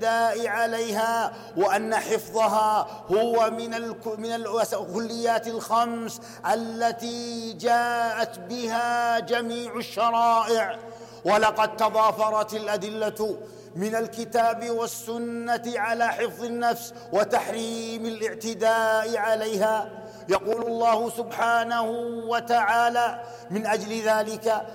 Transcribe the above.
عليها، وأن حفظها هو من الكليات الخمس التي جاءت بها جميع الشرائع. ولقد تضافرت الأدلة من الكتاب والسنة على حفظ النفس وتحريم الاعتداء عليها. يقول الله سبحانه وتعالى: من أجل ذلك